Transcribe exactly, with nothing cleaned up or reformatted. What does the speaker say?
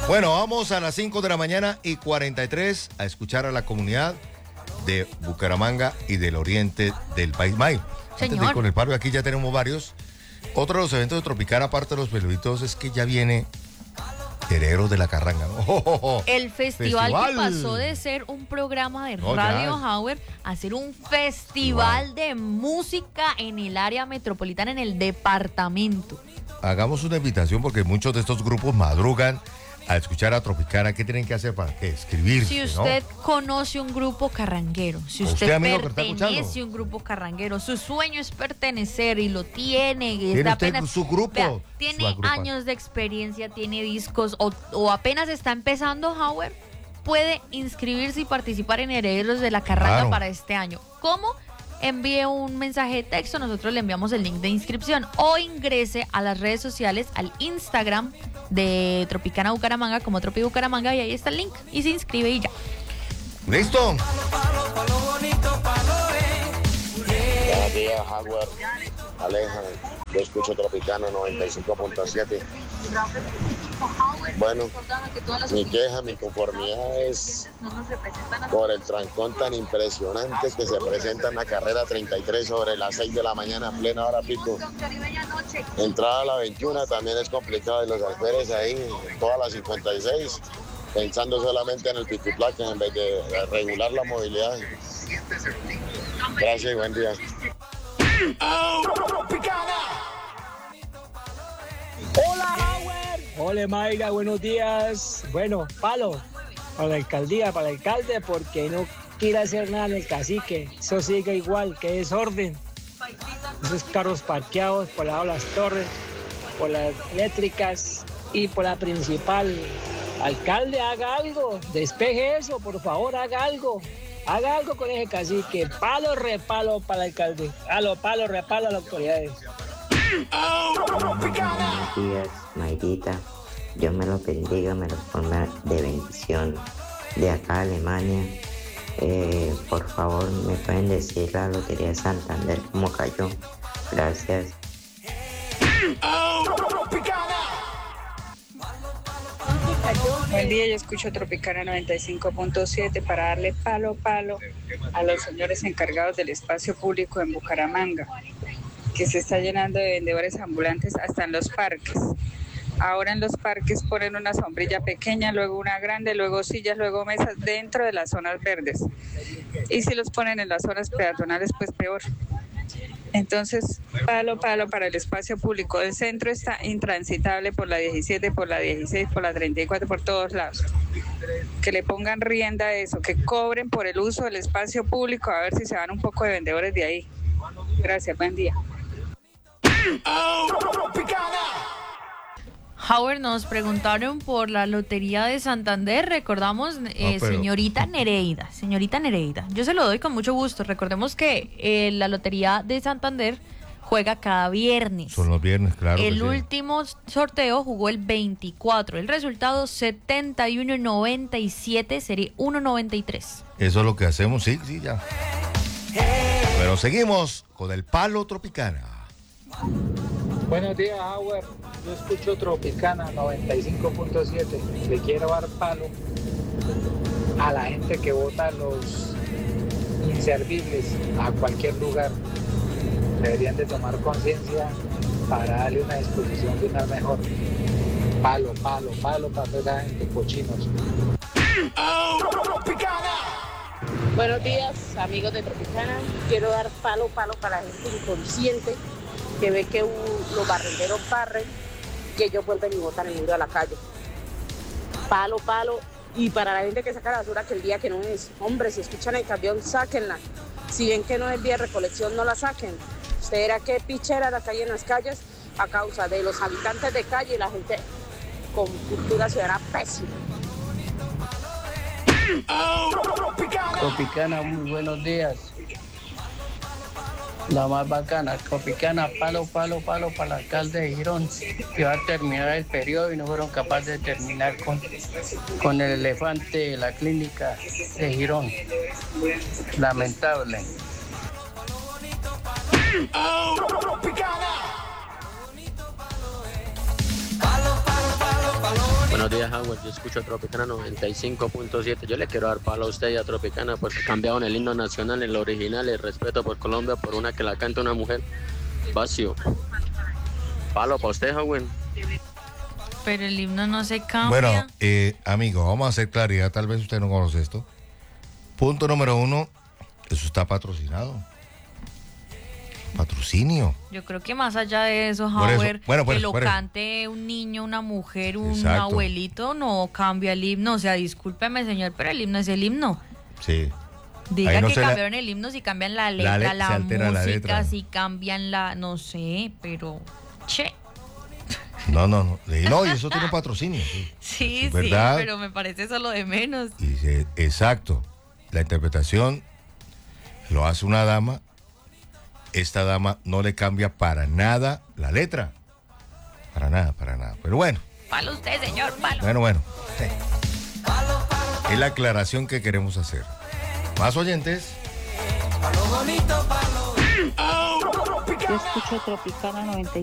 Bueno, vamos a las cinco de la mañana y cuarenta y tres a escuchar a la comunidad de Bucaramanga y del oriente del país. May, antes de ir con el paro, aquí ya tenemos varios. Otro de los eventos de Tropicana, aparte de los peluditos, es que ya viene Herederos de la Carranga, ¿no? Oh, oh, oh. El festival, festival que pasó de ser un programa de no, Radio Howard a ser un festival igual de música en el área metropolitana, en el departamento. Hagamos una invitación porque muchos de estos grupos madrugan a escuchar a Tropicana. ¿Qué tienen que hacer para qué? Escribirse, Si usted ¿no? conoce un grupo carranguero, si usted, usted pertenece a un grupo carranguero, su sueño es pertenecer y lo tiene. Y ¿Tiene está usted apenas, su grupo? Vea, tiene años de experiencia, tiene discos o, o apenas está empezando Howard, puede inscribirse y participar en Herederos de la Carranga claro. para este año. ¿Cómo? Envíe un mensaje de texto, nosotros le enviamos el link de inscripción o ingrese a las redes sociales, al Instagram de Tropicana Bucaramanga como Tropi Bucaramanga y ahí está el link y se inscribe y ya. ¿Listo? Buenos días, Howard, Aleja, yo escucho Tropicana noventa y cinco punto siete. Bueno, mi queja, mi conformidad es por el trancón tan impresionante que se presenta en la carrera treinta y tres sobre las seis de la mañana, plena hora pico. Entrada a la veintiuna también es complicado y los alférez ahí, todas las cincuenta y seis, pensando solamente en el pico y placa en vez de regular la movilidad. Gracias y buen día. Hola, Howard. Hola, Mayra, buenos días. Bueno, palo para la alcaldía, para el alcalde, porque no quiere hacer nada en el cacique. Eso sigue igual, que desorden. Esos carros parqueados por lado de las torres, por las eléctricas y por la principal. Alcalde, haga algo, despeje eso, por favor, haga algo. Haga algo con ese cacique. Palo, repalo para el alcalde. Palo, palo, repalo a las autoridades. Buenos días, Mayrita. Dios me los bendiga, me los ponga de bendición. De acá a Alemania, eh, por favor, ¿me pueden decir la Lotería de Santander cómo cayó? Gracias. Buen día, yo escucho Tropicana noventa y cinco punto siete para darle palo palo a los señores encargados del espacio público en Bucaramanga, que se está llenando de vendedores ambulantes hasta en los parques. Ahora en los parques ponen una sombrilla pequeña, luego una grande, luego sillas, luego mesas dentro de las zonas verdes. Y si los ponen en las zonas peatonales, pues peor. Entonces, palo, palo para el espacio público. El centro está intransitable por la diecisiete, por la dieciséis, por la treinta y cuatro, por todos lados. Que le pongan rienda a eso, que cobren por el uso del espacio público, a ver si se van un poco de vendedores de ahí. Gracias, buen día. Howard, nos preguntaron por la Lotería de Santander, recordamos, eh, no, pero... señorita Nereida, señorita Nereida, yo se lo doy con mucho gusto. Recordemos que eh, la Lotería de Santander juega cada viernes. Son los viernes, claro. El sí. último sorteo jugó el veinticuatro, el resultado setenta y uno noventa y siete, sería uno noventa y tres. Eso es lo que hacemos, sí, sí, ya. Pero seguimos con el palo Tropicana. Buenos días, Howard. Yo escucho Tropicana noventa y cinco punto siete. Le quiero dar palo a la gente que vota los inservibles a cualquier lugar. Deberían de tomar conciencia para darle una disposición final mejor. Palo, palo, palo para toda esa gente, cochinos. Buenos días, amigos de Tropicana. Quiero dar palo, palo para la gente inconsciente que ve que uh, los barrenderos barren, que ellos vuelven y botan el muro a la calle. Palo, palo. Y para la gente que saca la basura que el día que no es. Hombre, si escuchan el camión, sáquenla. Si ven que no es día de recolección, no la saquen. Usted verá qué pichera la calle en las calles a causa de los habitantes de calle y la gente con cultura ciudadana pésima. Tropicana, muy buenos días. La más bacana, Tropicana, palo, palo, palo para el alcalde de Girón, que va a terminar el periodo y no fueron capaces de terminar con, con el elefante de la clínica de Girón. Lamentable. Buenos días, Howard. Yo escucho a Tropicana noventa y cinco punto siete. Yo le quiero dar palo a usted y a Tropicana porque cambiaron el himno nacional, el original, el respeto por Colombia, por una que la canta una mujer. Vacío. Palo para usted, Howard. Pero el himno no se cambia. Bueno, eh, amigo, vamos a hacer claridad. Tal vez usted no conoce esto. Punto número uno, eso está patrocinado. Patrocinio. Yo creo que más allá de eso, Por eso, Howard, bueno, por que eso, lo por eso. cante un niño, una mujer, un Exacto. abuelito, no cambia el himno. O sea, discúlpeme, señor, pero el himno es el himno. Sí. Diga Ahí no que se la- cambiaron el himno, si cambian la letra, le- la, se altera la música, letra. si cambian la, no sé, pero che. No, no, no. Eh, No, y eso tiene un patrocinio. Sí, Sí, Es sí, verdad. pero me parece eso lo de menos. Y se- exacto. La interpretación lo hace una dama. Esta dama no le cambia para nada la letra. Para nada, para nada. Pero bueno, Palo usted, señor, palo. bueno, bueno. Es la aclaración que queremos hacer. Más oyentes. Yo escucho Tropicana noventa y